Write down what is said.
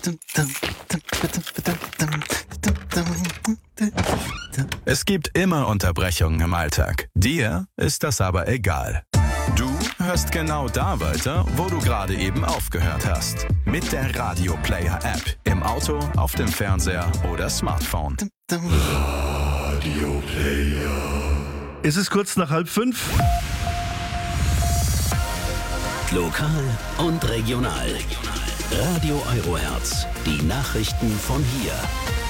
Es gibt immer Unterbrechungen im Alltag. Dir ist das aber egal. Du hörst genau da weiter, wo du gerade eben aufgehört hast. Mit der Radio Player App. Im Auto, auf dem Fernseher oder Smartphone. Radio Player. Es ist kurz nach 4:30. Lokal und regional. Radio Eurohertz. Die Nachrichten von hier.